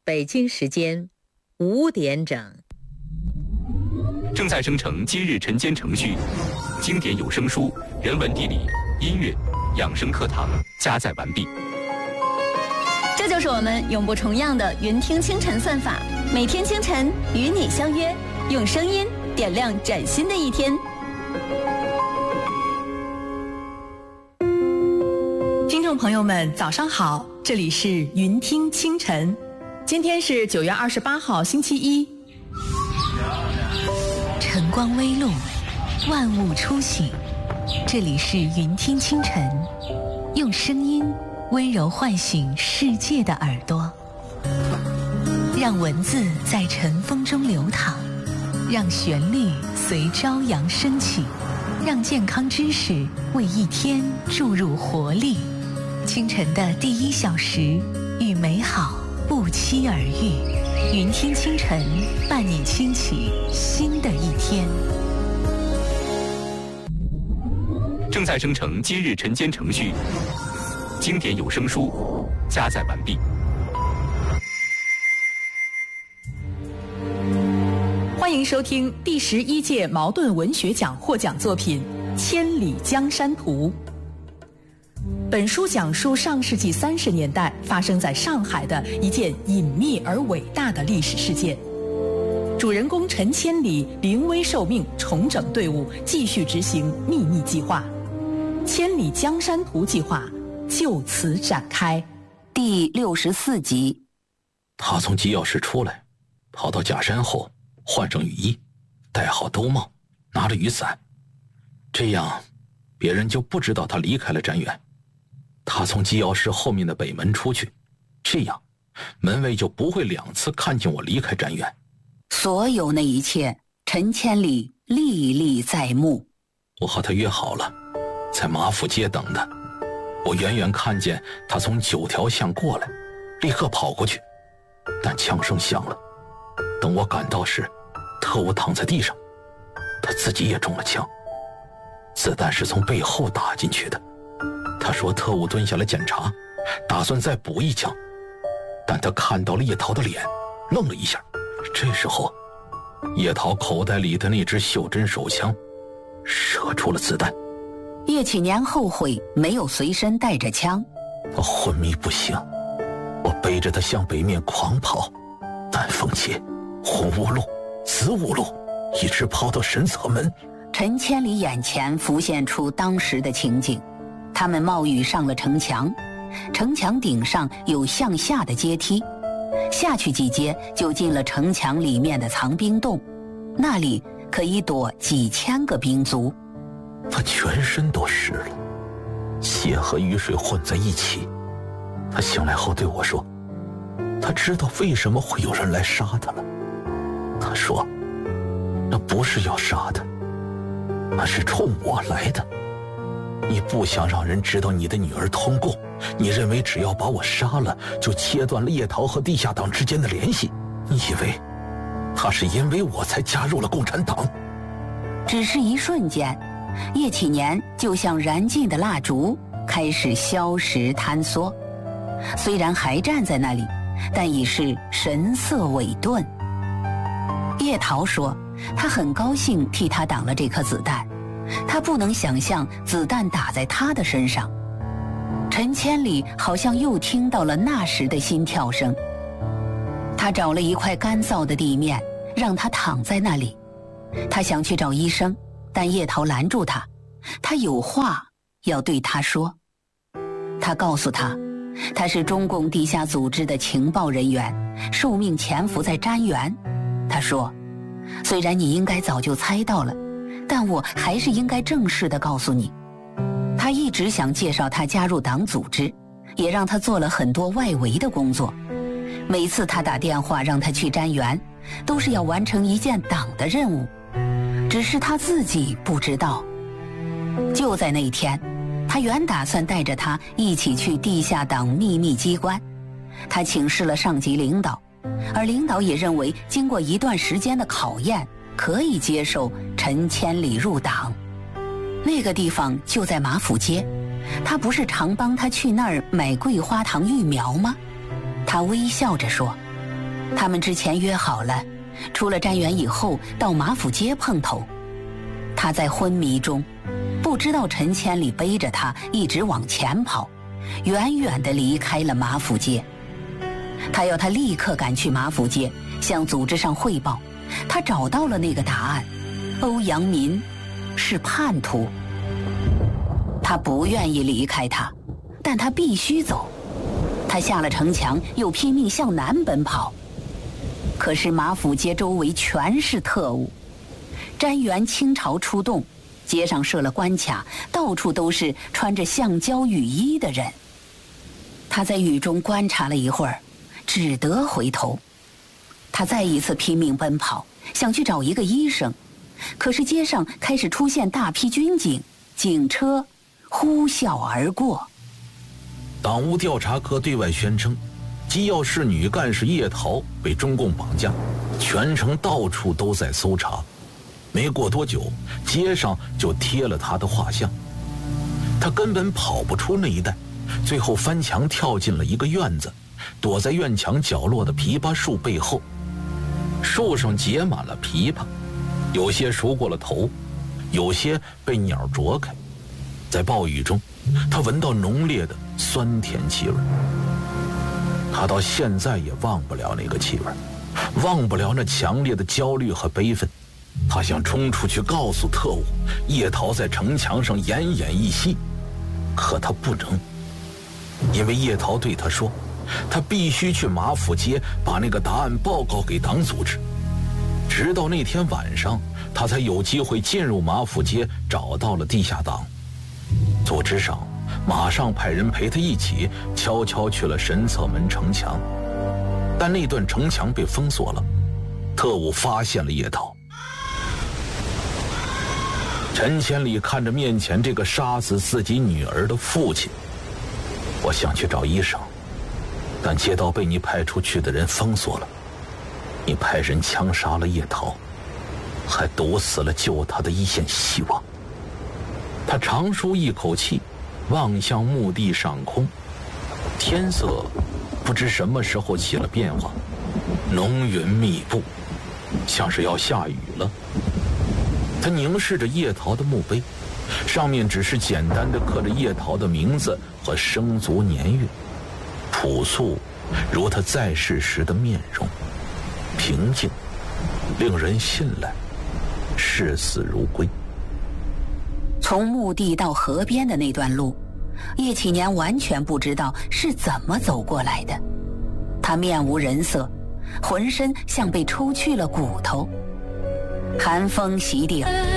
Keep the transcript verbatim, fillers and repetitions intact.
北京时间五点整。 正在生成今日晨间程序，经典有声书、人文地理、音乐、养生课堂加载完毕。 这就是我们永不重样的云听清晨算法，每天清晨与你相约，用声音点亮崭新的一天。 听众朋友们早上好，这里是云听清晨，今天是九月二十八号星期一。 晨光微露，万物初醒，这里是云听清晨，用声音温柔唤醒世界的耳朵，让文字在晨风中流淌，让旋律随朝阳升起，让健康知识为一天注入活力。清晨的第一小时，与美好不期而遇。云听清晨，伴你轻启新的一天。 正在生成今日晨间程序，经典有声书加载完毕。 欢迎收听第十一届茅盾文学奖获奖作品《千里江山图》。本书讲述上世纪三十年代发生在上海的一件隐秘而伟大的历史事件。主人公陈千里临危受命，重整队伍，继续执行秘密计划。千里江山图计划就此展开。 第六十四集。 他从机要室出来，跑到假山后，换上雨衣，戴好兜帽，拿着雨伞，这样别人就不知道他离开了展园。他从机要室后面的北门出去，这样门卫就不会两次看见我离开展园。 所有那一切，陈千里历历在目。 我和他约好了，在马府街等他。我远远看见他从九条巷过来，立刻跑过去，但枪声响了。等我赶到时，特务躺在地上，他自己也中了枪，子弹是从背后打进去的。他说特务蹲下来检查，打算再补一枪，但他看到了叶桃的脸，愣了一下。这时候叶桃口袋里的那支袖珍手枪射出了子弹。 叶启年后悔没有随身带着枪。 我昏迷不醒，我背着他向北面狂跑，南风街、红屋路、子午路，一直跑到神策门。 陈千里眼前浮现出当时的情景，他们冒雨上了城墙，城墙顶上有向下的阶梯，下去几阶就进了城墙里面的藏兵洞，那里可以躲几千个兵卒。 他全身都湿了，血和雨水混在一起。他醒来后对我说，他知道为什么会有人来杀他了。他说那不是要杀他，那是冲我来的。你不想让人知道你的女儿通共，你认为只要把我杀了，就切断了叶桃和地下党之间的联系。你以为他是因为我才加入了共产党？ 只是一瞬间，叶启年就像燃尽的蜡烛，开始消失坍缩。虽然还站在那里，但已是神色萎顿。叶桃说他很高兴替他挡了这颗子弹，他不能想象子弹打在他的身上。陈千里好像又听到了那时的心跳声。他找了一块干燥的地面，让他躺在那里。他想去找医生，但叶桃拦住他，他有话要对他说。他告诉他，他是中共地下组织的情报人员，受命潜伏在瞻园。他说，虽然你应该早就猜到了，但我还是应该正式地告诉你。他一直想介绍他加入党组织，也让他做了很多外围的工作。每次他打电话让他去瞻园，都是要完成一件党的任务，只是他自己不知道。就在那天，他原打算带着他一起去地下党秘密机关，他请示了上级领导，而领导也认为经过一段时间的考验，可以接受陈千里入党。那个地方就在马府街，他不是常帮他去那儿买桂花糖育苗吗？他微笑着说， 他们之前约好了，出了瞻园以后到马府街碰头。他在昏迷中，不知道陈千里背着他一直往前跑，远远地离开了马府街。他要他立刻赶去马府街，向组织上汇报，他找到了那个答案：欧阳民是叛徒。他不愿意离开他，但他必须走。他下了城墙，又拼命向南奔跑。可是马府街周围全是特务，瞻园倾巢出动，街上设了关卡，到处都是穿着橡胶雨衣的人。他在雨中观察了一会儿，只得回头。他再一次拼命奔跑，想去找一个医生，可是街上开始出现大批军警，警车呼啸而过。 党务调查科对外宣称，机要室女干事叶桃被中共绑架，全城到处都在搜查。没过多久，街上就贴了他的画像。他根本跑不出那一带，最后翻墙跳进了一个院子，躲在院墙角落的枇杷树背后。树上结满了枇杷，有些熟过了头，有些被鸟啄开。在暴雨中，他闻到浓烈的酸甜气味。他到现在也忘不了那个气味，忘不了那强烈的焦虑和悲愤。他想冲出去告诉特务，叶桃在城墙上奄奄一息，可他不能，因为叶桃对他说，他必须去马府街把那个答案报告给党组织。直到那天晚上，他才有机会进入马府街，找到了地下党。组织上马上派人陪他一起悄悄去了神策门城墙，但那段城墙被封锁了，特务发现了叶桃。陈千里看着面前这个杀死自己女儿的父亲，我想去找医生，但街道被你派出去的人封锁了，你派人枪杀了叶桃，还堵死了救他的一线希望。他长舒一口气，望向墓地上空，天色不知什么时候起了变化，浓云密布，像是要下雨了。他凝视着叶桃的墓碑，上面只是简单的刻着叶桃的名字和生卒年月，朴素如他在世时的面容，平静，令人信赖，视死如归。 从墓地到河边的那段路，叶启年完全不知道是怎么走过来的。他面无人色，浑身像被抽去了骨头。寒风袭顶，